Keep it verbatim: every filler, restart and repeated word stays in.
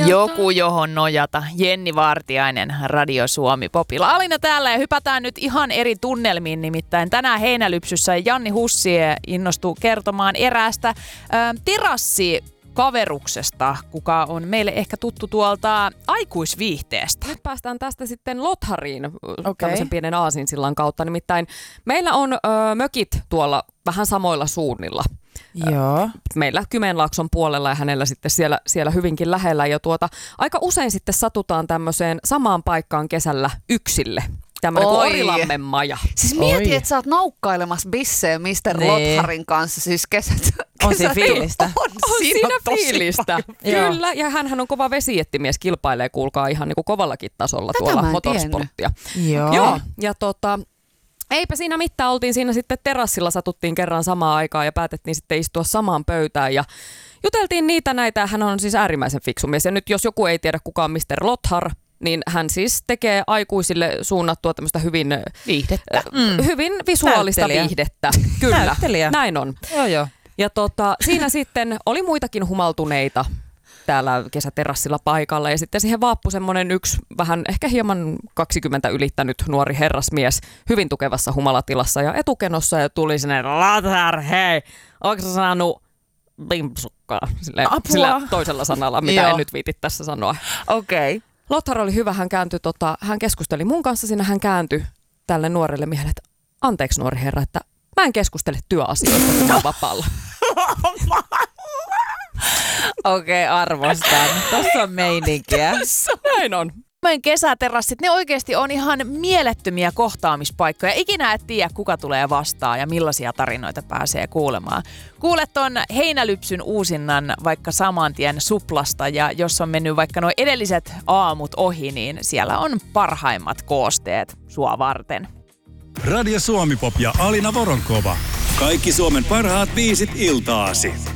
Joku, johon nojata. Jenni Vartiainen, Radio Suomi Popilla. Alina täällä ja hypätään nyt ihan eri tunnelmiin. Nimittäin tänään Heinälypsyssä Janni Hussi innostuu kertomaan eräästä ä, terassikaveruksesta, kuka on meille ehkä tuttu tuolta aikuisviihteestä. Nyt päästään tästä sitten Lothariin okay. tämmöisen pienen aasinsillan kautta. Nimittäin meillä on ö, mökit tuolla vähän samoilla suunnilla. Joo. Meillä Kymenlaakson puolella ja hänellä sitten siellä, siellä hyvinkin lähellä. Ja tuota, aika usein sitten satutaan tämmöiseen samaan paikkaan kesällä yksille. Tämmöinen kuin Orilammen maja. Siis mieti, että sä oot naukkailemassa bissejä mister Nee. Lotharin kanssa. Siis kesät, kesät on siinä fiilistä. On, On siinä, siinä tosi fiilistä. Kyllä, ja hänhän on kova vesijettimies, kilpailee kuulkaa ihan niin kuin kovallakin tasolla Tätä tuolla mä en motorsporttia. Joo. Joo, ja tota... Eipä siinä mitään, oltiin siinä sitten terassilla, satuttiin kerran samaan aikaan ja päätettiin sitten istua samaan pöytään ja juteltiin niitä näitä. Hän on siis äärimmäisen fiksu mies ja nyt jos joku ei tiedä kuka on mister Lothar, niin hän siis tekee aikuisille suunnattua tämmöistä hyvin, Viihdettä. Mm. hyvin visuaalista Näyttelijä. viihdettä. Kyllä, Näyttelijä. näin on. Joo, joo. Ja tota, siinä sitten oli muitakin humaltuneita täällä kesäterassilla paikalla ja sitten siihen vaappui semmoinen yksi vähän ehkä hieman kaksikymmentä ylittänyt nuori herrasmies hyvin tukevassa humalatilassa ja etukenossa ja tuli sinne, Lothar, hei, onko sä saanut limpsukkaa? Sille, sillä toisella sanalla, mitä en nyt viiti tässä sanoa. Okei. Okay. Lothar oli hyvä, hän kääntyi, tota, hän keskusteli mun kanssa siinä, hän kääntyi tälle nuorelle miehelle, että anteeksi nuori herra, että mä en keskustele työasioista, kun mä oon vapaalla. Okei, okay, arvostan. Tossa on meininkiä. Näin on. Meidän kesäterassit, ne oikeasti on ihan mielettömiä kohtaamispaikkoja. Ikinä et tiedä, kuka tulee vastaan ja millaisia tarinoita pääsee kuulemaan. Kuulet ton Heinälypsyn uusinnan vaikka saman tien Suplasta ja jos on mennyt vaikka nuo edelliset aamut ohi, niin siellä on parhaimmat koosteet sua varten. Radio Suomi Pop ja Alina Voronkova. Kaikki Suomen parhaat biisit iltaasi.